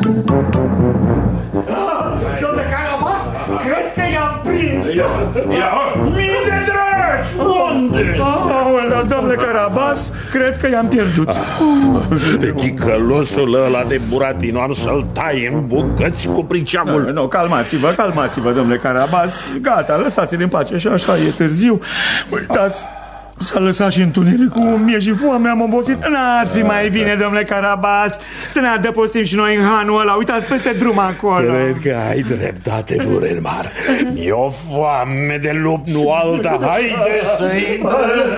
Domnule Carabas, cred că i-am prins. Mii de dragi, unde? Domnule Carabas, cred că i-am pierdut. Pe ticălosul ăla de Buratino am să-l tai în bucăți cu priceamul. Nu, calmați-vă, domnule Carabas. Gata, lăsați-l în pace și așa e târziu. Uitați, s-a lăsat și întunericul, mie și foame, am obosit. N-ar fi mai bine, domnule Carabas, să ne adăpostim și noi în hanul ăla. Uitați peste drum acolo. Cred că ai dreptate, Duremar. E o foame de lup, nu alta. Haide să intrăm.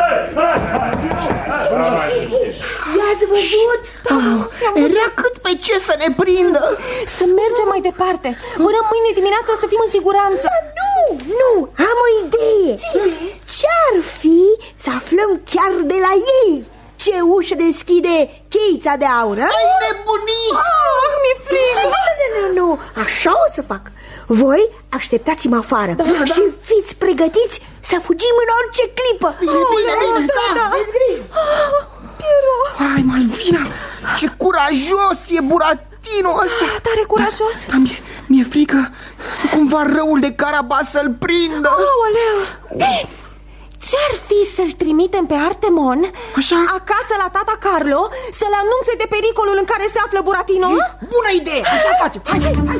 I-ați văzut? Era cât pe ce să ne prindă. Să mergem mai departe. Până mâine dimineață o să fim în siguranță. Nu, am o idee. Ce-ar fi să aflăm chiar de la ei ce ușă deschide cheița de aur? Ai nebunit! Mi-e frică. Nu, așa o să fac. Voi așteptați-mă afară și fiți pregătiți să fugim în orice clipă. Bine, da. Aveți grijă. Hai, Malvina, ce curajos e Buratino ăsta. Tare curajos. Dar mi-e frică cumva răul de Carabas să-l prindă. Aoleu. Ce-ar fi să-l trimitem pe Artemon acasă la tata Carlo să-l anunțe de pericolul în care se află Buratino? Bună idee, așa facem. Hai.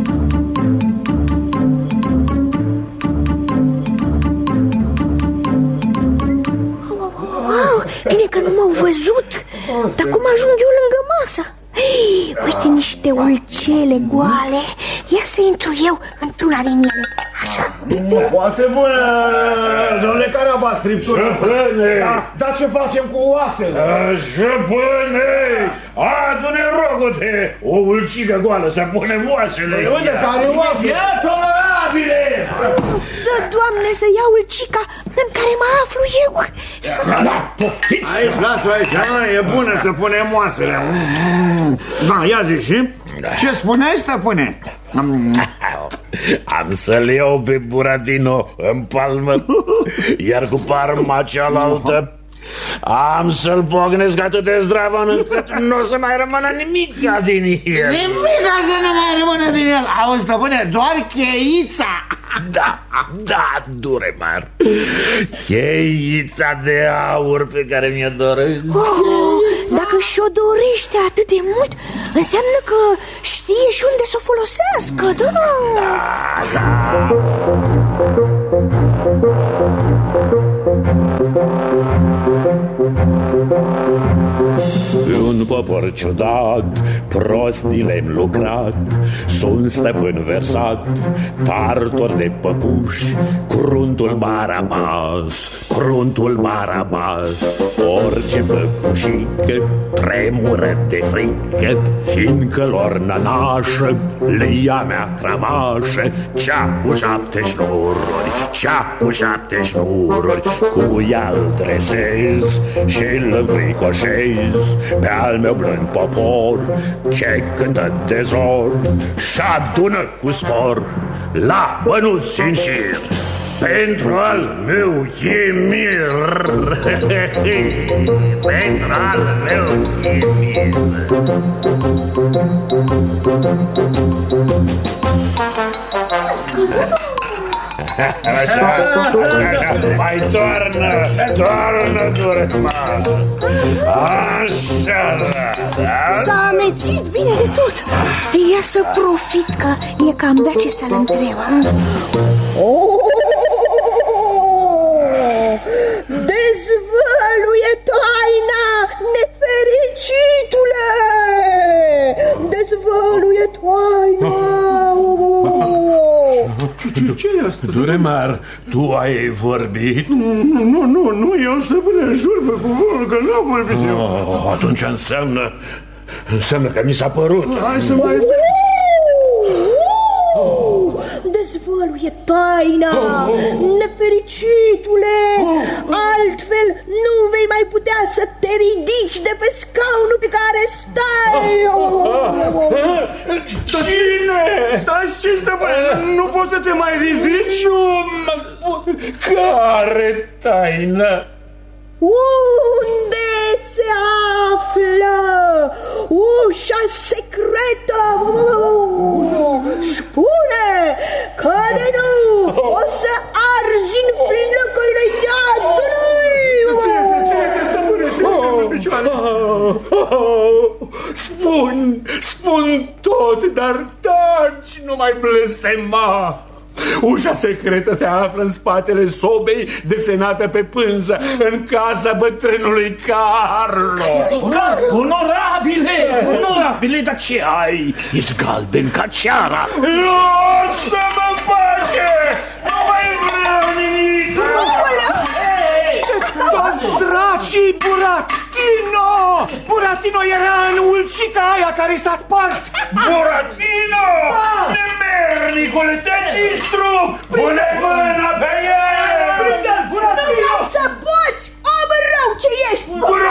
Bine că nu m-au văzut. Dar cum ajung eu lângă masă? Uite niște ulcele goale. Ia să intru eu într-una din ele. Așa. Foarte bună, domnule Carabas, friptură. Șăpâne! Dar ce facem cu oasele? Șăpâne! Adu-ne, rogute, o ulcică goală să punem oasele. Uite, care oase? E tolerabile! Dă, Doamne, să iau ulcica în care mă aflu eu. Da, poftiți! Aici, lasă-o aici, e bună să punem oasele. Da, ia zi și? Ce spuneai, stăpâne? Am să-l iau pe Buratino în palmă, iar cu palma cealaltă am să-l pognesc atât de zdravă încât nu o să mai rămână nimica din el. Nimica să nu mai rămână din el. Auzi, stăpâne, doar cheița. Da, Duremar, cheița de aur pe care mi-o doresc. Dacă și-o dorește atât de mult, înseamnă că știe și unde să o folosească, da? Un popor ciudat, prostii le-am lucrat, sunt stăpân versat, tartor de păpuși, cruntul Barabas, orice păpușică tremură de frică, fiindcă lor nănașă le ia mea cravașă, cea cu 7 șnururi, cu ea îl dresez și îl înfricoșez pe al meu blând popor, ce cântă de zor și adună cu spor la bănuți în șir pentru al meu chimir. Pentru al meu chimir. Așa, mai toarnă, Duremar. Așa, da. S-a amețit bine de tot. Ia să profit că e cam bea ce să-l întreb. Dezvăluie taina, nefericitule! Dezvăluie taina! Ce e asta? Duremar, tu ai vorbit? Nu, eu stăpâne, jur pe cuvântul că nu am vorbit eu. Atunci înseamnă că mi s-a părut. Hai să mai... Dezvăluie taina, nefericitule! Altfel nu vei mai putea să te ridici de pe scaunul pe care stai! Cine? Stai, ce stăpâne? Nu poți să te mai ridici? Care taină? Unde se află ușa secretă. Spune că de nu o să arzi în flăcările iadului. Spun tot, dar taci, nu mai blestema. Ușa secretă se află în spatele sobei desenată pe pânză, în casa bătrânului Carlo. Onorabile, dar ce ai? Ești galben ca ceara. Lasă-mă în pace! Nu mai vreau nimic! Toți dracii, Buratino era în ulcica aia care s-a spart. Buratino! Nemernicule, te distrug! Pune mâna pe el! Nu vreau să poți, om rău ce ești.